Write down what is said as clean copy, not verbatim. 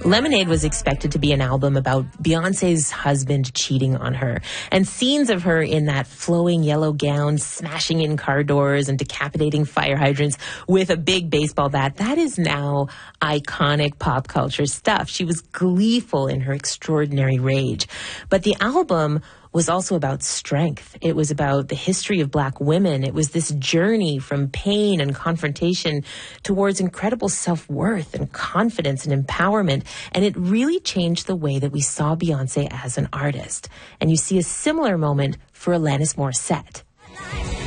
Lemonade was expected to be an album about Beyonce's husband cheating on her, and scenes of her in that flowing yellow gown, smashing in car doors and decapitating fire hydrants with a big baseball bat. That is now iconic pop culture stuff. She was gleeful in her extraordinary rage. But the album was also about strength. It was about the history of Black women. It was this journey from pain and confrontation towards incredible self-worth and confidence and empowerment. And it really changed the way that we saw Beyonce as an artist. And you see a similar moment for Alanis Morissette.